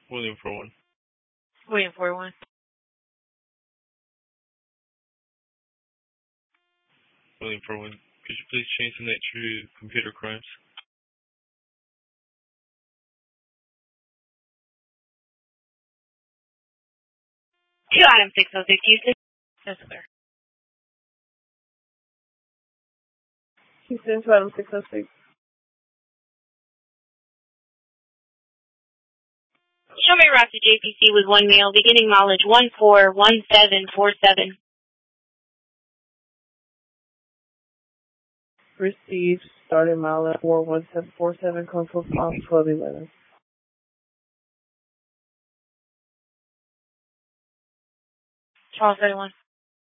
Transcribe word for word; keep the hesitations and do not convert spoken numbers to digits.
William for one. William for one. William for one. Could you please change the nature to computer crimes? Two item six oh six Houston. That's clear. Houston, two item six oh six. Show me route to J P C with one meal, beginning mileage one four one seven four seven. Received, starting mile at four one seven four seven, come for twelve eleven. Charles thirty-one.